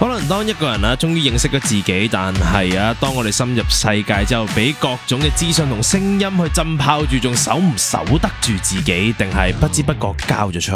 可能當一個人終於認識咗自己，但係當我哋深入世界之後，俾各種嘅資訊同聲音去浸泡住，仲守唔守得住自己，定係不知不覺交咗出